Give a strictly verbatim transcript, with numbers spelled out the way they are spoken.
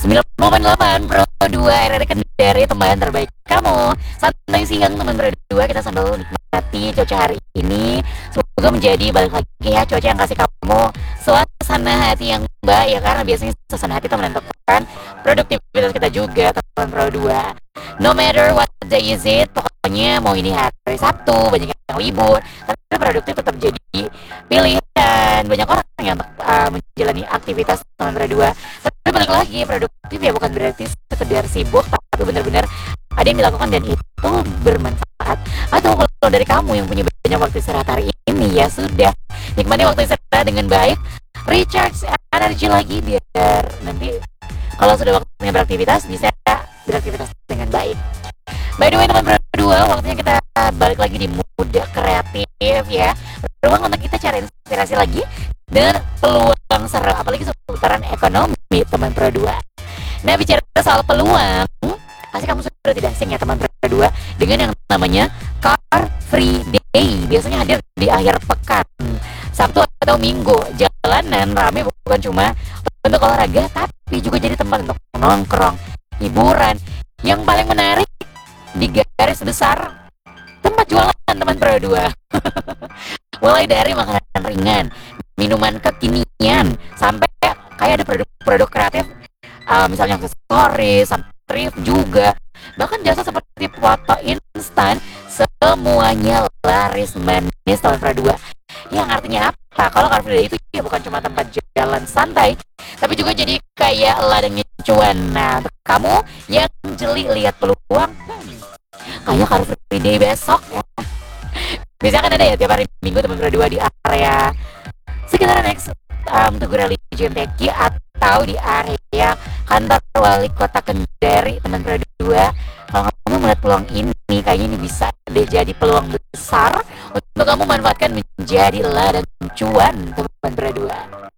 sembilan puluh koma delapan Pro dua R R Kendari, teman terbaik kamu. Santai siang teman Pro dua, kita sambil nikmati cuaca hari ini. Semoga menjadi balik lagi ya cuaca yang kasih kamu suasana hati yang baik ya, karena biasanya suasana hati itu menentukan produktivitas kita juga teman Pro dua. No matter what day is it, pokoknya mau ini hari Sabtu banyak yang libur, tapi produktif tetap jadi pilihan banyak orang yang uh, menjalani aktivitas teman Pro dua. Tapi balik lagi, produktif ya bukan berarti sekedar sibuk, tapi benar-benar ada yang dilakukan dan itu bermanfaat. Atau kalau dari kamu yang punya banyak waktu istirahat hari ini, ya sudah, nikmati waktu istirahat dengan baik, recharge energi lagi biar nanti kalau sudah waktunya beraktivitas bisa beraktivitas dengan baik. By the way teman Pro dua, waktunya kita balik lagi di Muda Kreatif ya. Ruang untuk kita cari inspirasi lagi dan peluang seru, apalagi seputaran ekonomi teman Pro dua. Nah, bicara soal peluang, pasti kamu sudah tidak asing ya teman Pro dua dengan yang namanya Car Free Day. Biasanya hadir di akhir pekan, Sabtu atau Minggu. Jalanan rame bukan cuma untuk olahraga, tapi juga jadi tempat untuk nongkrong, hiburan. Yang paling menarik di garis besar, tempat jualan teman Pro dua. Mulai dari makanan ringan, minuman kekinian, sampai kayak ada produk-produk kreatif, uh, misalnya aksesoris, thrift juga, bahkan jasa seperti foto instan, semuanya laris manis teman Pro dua. Yang artinya apa? Kalau Car Free Day itu ya bukan cuma tempat jalan santai, tapi juga jadi kayak ladang cuan. Nah, untuk kamu yang jeli lihat peluang, hmm, kayak Car Free Day besok ya. Biasanya kan ada ya tiap hari Minggu teman Pro dua di area sekitar next um, Tugu Rally J M T Q atau di area kantor wali kota Kendari teman Pro dua. Kalau kamu melihat peluang ini, kayaknya ini bisa deh jadi peluang besar untuk kamu manfaatkan menjadi ladang cuan teman Pro dua.